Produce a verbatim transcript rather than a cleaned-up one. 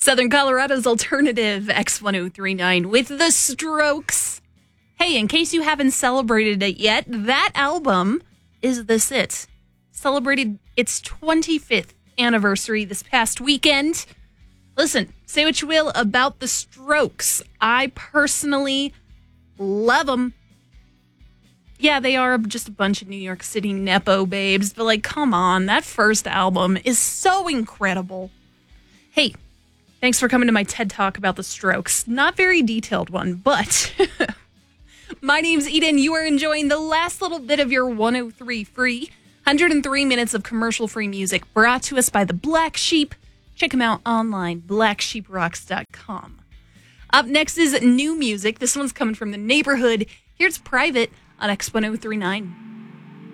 Southern Colorado's alternative X ten thirty-nine with The Strokes. Hey, in case you haven't celebrated it yet, that album, Is This It?, celebrated its twenty-fifth anniversary this past weekend. Listen, say what you will about The Strokes. I personally love them. Yeah, they are just a bunch of New York City Nepo babes, but like, come on, that first album is so incredible. Hey, thanks for coming to my TED Talk about The Strokes. Not very detailed one, but my name's Eden. You are enjoying the last little bit of your one oh three free, one hundred three minutes of commercial-free music brought to us by the Black Sheep. Check them out online, black sheep rocks dot com. Up next is new music. This one's coming from The Neighborhood. Here's Private on X ten thirty-nine.